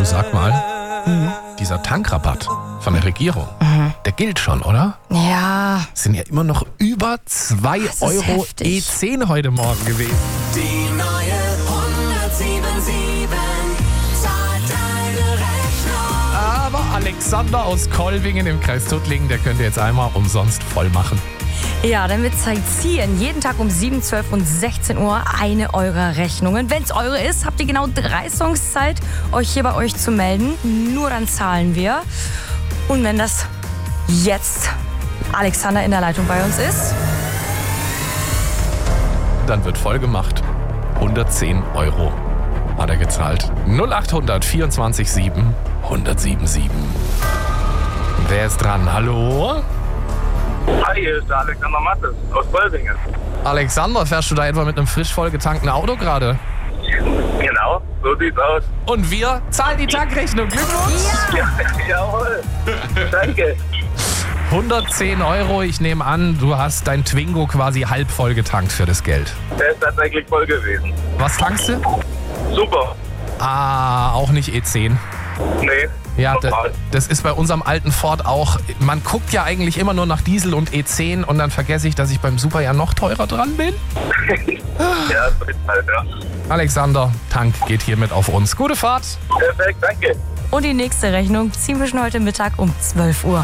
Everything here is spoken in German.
sag mal, dieser Tankrabatt von der Regierung, der gilt schon, oder? Ja. Es sind ja immer noch über 2 ist Euro heftig. E10 heute Morgen gewesen. Die neue 177 zahlt deine Rechnung. Aber Alexander aus Kolbingen im Kreis Tuttlingen, der könnte jetzt einmal umsonst voll machen. Ja, dann wird Zeit ziehen. Jeden Tag um 7, 12 und 16 Uhr eine eurer Rechnungen. Wenn es eure ist, habt ihr genau 3 Songs Zeit, euch hier bei euch zu melden. Nur dann zahlen wir. Und wenn das jetzt Alexander in der Leitung bei uns ist, Dann wird voll gemacht. 110 Euro hat er gezahlt. 0800 24 7 1077. Wer ist dran? Hallo? Hi, hier ist der Alexander Mattes aus Kolbingen. Alexander, fährst du da etwa mit einem frisch voll getankten Auto gerade? Genau, so sieht's aus. Und wir zahlen die Tankrechnung. Glückwunsch! Ja, jawohl. Danke. 110 Euro. Ich nehme an, du hast dein Twingo quasi halb voll getankt für das Geld. Der ist tatsächlich voll gewesen. Was tankst du? Super. Ah, auch nicht E10. Nee. Ja, normal. das ist bei unserem alten Ford auch. Man guckt ja eigentlich immer nur nach Diesel und E10 und dann vergesse ich, dass ich beim Super ja noch teurer dran bin. Ja, so ist halt, ja. Alexander, Tank geht hiermit auf uns. Gute Fahrt. Perfekt, danke. und die nächste Rechnung ziehen wir schon heute Mittag um 12 Uhr.